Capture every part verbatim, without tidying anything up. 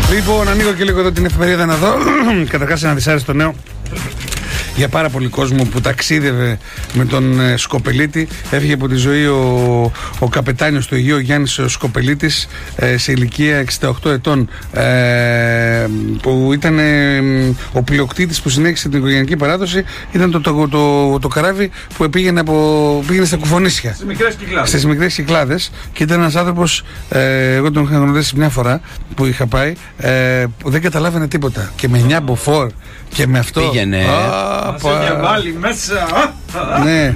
Λοιπόν, ανοίγω και λίγο εδώ την εφημερίδα να δω. Καταρχάς, ένα δυσάρεστο νέο για πάρα πολύ κόσμο που ταξίδευε με τον ε, Σκοπελίτη. Έφυγε από τη ζωή ο, ο καπετάνιος του Αιγαίου Γιάννης Σκοπελίτης ε, σε ηλικία εξήντα οκτώ ετών, ε, που ήταν ε, ο πλειοκτήτης που συνέχισε την οικογενειακή παράδοση. Ήταν το, το, το, το, το καράβι που πήγαινε, από, πήγαινε στα Κουφονίσια, στις μικρές Κυκλάδες. Στις μικρές Κυκλάδες, και ήταν ένας άνθρωπος, ε, εγώ τον είχα γνωρίσει μια φορά που είχα πάει, ε, που δεν καταλάβαινε τίποτα, και με εννιά μποφόρ και με αυτό πήγαινε. Α, σε είχε βάλει μέσα. Ναι,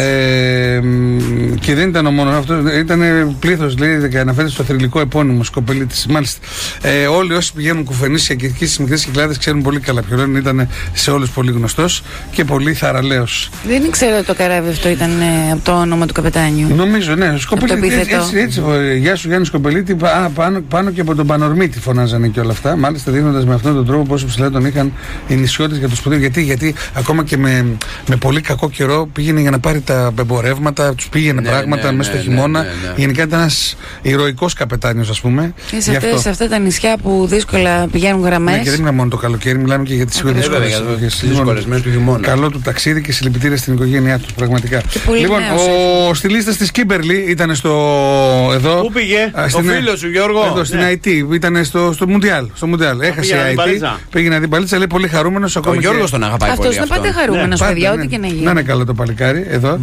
ε, και δεν ήταν ο μόνος αυτό, ήταν πλήθος, λέει, και αναφέρεται στο θρυλικό επώνυμο Σκοπελίτης. Μάλιστα. Ε, όλοι όσοι πηγαίνουν Κουφενήσια και εκεί στις μικρές Κυκλάδες ξέρουν πολύ καλά ποιο είναι. Ήταν σε όλους πολύ γνωστός και πολύ θαραλέος. Δεν ήξερα ότι το καράβι αυτό ήταν ε, από το όνομα του καπετάνιου. Νομίζω, ναι. Σκοπελίτη. Έτσι, έτσι, έτσι, γεια σου Γιάννη Σκοπελίτη. Α, πάνω, πάνω και από τον Πανορμίτη φωνάζανε και όλα αυτά. Μάλιστα, δείχνοντας με αυτόν τον τρόπο πόσο ψηλά τον είχαν οι νησιώτες για το σπουδαίο. Γιατί, γιατί ακόμα και με, με πολύ κακό καιρό πήγαινε για να πάρει τα εμπορεύματα, τους πήγαινε ναι, πράγματα ναι, μέσα ναι, στο χειμώνα. Ναι, ναι, ναι. Γενικά ήταν ένας ηρωικός καπετάνιος, ας πούμε. Και σε, αυτές, σε αυτά τα νησιά που δύσκολα πηγαίνουν γραμμές. Ναι, και δεν είναι μόνο το καλοκαίρι, μιλάμε και για τις δύσκολες μέρες του χειμώνα. Καλό του ταξίδι και συλληπιτήρια στην οικογένειά του, πραγματικά. Λοιπόν, ο στυλίστας της Κίμπερλι ήταν στο. Εδώ. Πού πήγε, ο φίλος σου Γιώργο. Εδώ στην άι τι, ήταν στο Μουντιάλ. Έχασε άι τι, πήγε να δει παλίτσα, λέει πολύ χαρούμενος. Ο Γιώργος τον αγαπάει πολύ. Αυτός είναι πάντα χαρούμενος, παιδιά, ό,τι και να γίνει. Να είναι καλό το παλικάρι, εδώ.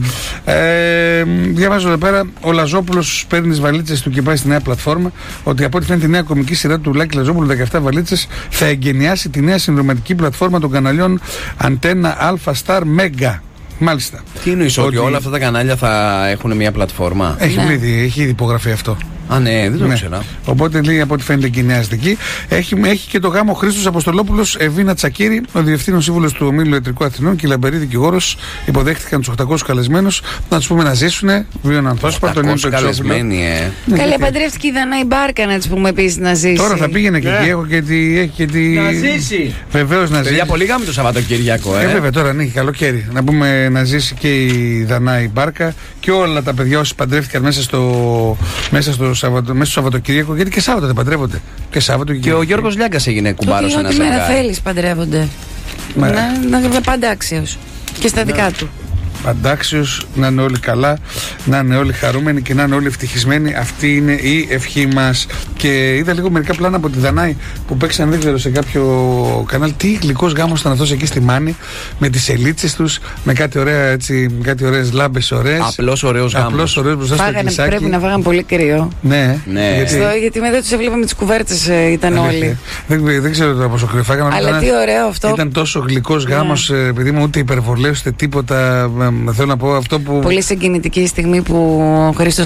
Ε, διαβάζω εδώ πέρα, ο Λαζόπουλος παίρνει τις βαλίτσες του και πάει στη νέα πλατφόρμα. Ότι από ό,τι φαίνεται η νέα κομική σειρά του Λάκη Λαζόπουλου, δεκαεπτά βαλίτσες, θα εγκαινιάσει τη νέα συνδρομητική πλατφόρμα των καναλιών Αντένα, Αλφα, Σταρ, Μέγκα. Μάλιστα. Τι εννοείς, ότι όλα αυτά τα κανάλια θα έχουν μια πλατφόρμα? Έχει, ναι. Ήδη, έχει ήδη υπογραφεί αυτό. Α, ναι, δεν το ναι. ξέρω. Οπότε λέει από ό,τι φαίνεται εγκαινιάζεται εκεί. Έχει, έχει και το γάμο Χρήστος Αποστολόπουλος, Εβίνα Τσακίρη, ο διευθύνων σύμβουλος του Ομίλου Ιατρικού Αθηνών και η Λαμπερή δικηγόρος. Υποδέχτηκαν τους οκτακόσιους καλεσμένους. Να τους πούμε να ζήσουν. Βίων ανθρώπων, τον είναι καλεσμένοι, ε. Ναι, καλή, παντρεύτηκε η Δανάη Μπάρκα, να τους πούμε επίσης να ζήσει. Τώρα θα πήγαινε και εκεί. Έχω και τη. Έχει και τη... Να ζήσει. Βεβαίως να ζήσει. Για πολύ γάμι το Σαββατοκύριακο, ε. ε βέβαια τώρα ανοίγει καλοκαίρι. Να πούμε να ζήσει και η Δανάη Μπάρκα και όλα τα παιδιά όσοι παντρεύτηκαν μέσα στο, μέσα στο, Σαββατο, μέσα στο Σαββατοκύριακο. Γιατί και Σάββατο δεν παντρεύονται. Και Σάββατο και, και ο Γιώργος Λιάγκας έγινε κουμπάρος ένα ζευγάρι. Ό,τι μέρα θέλεις παντρεύονται. Μα... Να είναι παντάξιος. Και στα δικά του. Παντάξιος, να είναι όλοι καλά, να είναι όλοι χαρούμενοι και να είναι όλοι ευτυχισμένοι. Αυτή είναι η ευχή μας. Και είδα λίγο μερικά πλάνα από τη Δανάη που παίξαν, δεν ξέρω, σε κάποιο κανάλι. Τι γλυκός γάμος ήταν αυτός εκεί στη Μάνη, με τις ελίτσες τους, με κάτι ωραία, έτσι, κάτι ωραίες λάμπες ωραίες. Απλός ωραίος γάμος. Απλός ωραίος μπροστά στο εκκλησάκι. Πρέπει να φάγαν πολύ κρύο. Ναι, ναι. Γιατί, Στο, γιατί μετά τους έβλεπα με τις κουβέρτες, ε, ήταν αλήθεια. Όλοι. Δεν, δεν ξέρω τώρα πόσο κρύο φάγαμε. Αλλά τι ωραίο αυτό. Ήταν τόσο γλυκός γάμος, ναι. Επειδή μου ούτε υπερβολές ούτε τίποτα. Θέλω να πω αυτό που. Πολύ συγκινητική στιγμή που ο Χρήστος